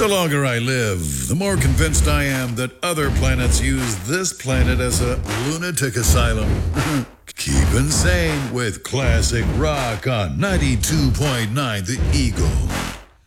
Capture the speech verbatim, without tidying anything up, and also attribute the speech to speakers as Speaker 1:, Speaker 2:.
Speaker 1: The longer I live, the more convinced I am that other planets use this planet as a lunatic asylum. Keep insane with classic rock on ninety-two point nine The Eagle.